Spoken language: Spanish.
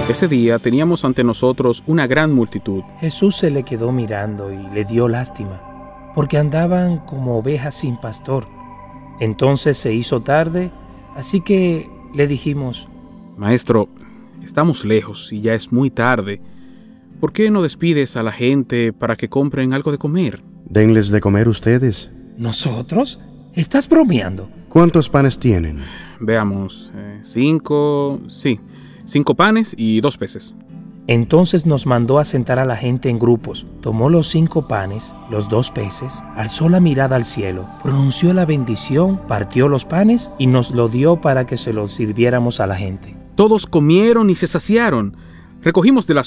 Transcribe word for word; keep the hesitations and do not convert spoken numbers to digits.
Ese día teníamos ante nosotros una gran multitud. Jesús se le quedó mirando y le dio lástima, porque andaban como ovejas sin pastor. Entonces se hizo tarde, así que le dijimos: Maestro, estamos lejos y ya es muy tarde. ¿Por qué no despides a la gente para que compren algo de comer? Denles de comer ustedes. ¿Nosotros? ¿Estás bromeando? ¿Cuántos panes tienen? Veamos, eh, cinco... sí, cinco panes y dos peces. Entonces nos mandó a sentar a la gente en grupos. Tomó los cinco panes, los dos peces, alzó la mirada al cielo, pronunció la bendición, partió los panes y nos lo dio para que se los sirviéramos a la gente. Todos comieron y se saciaron. Recogimos de las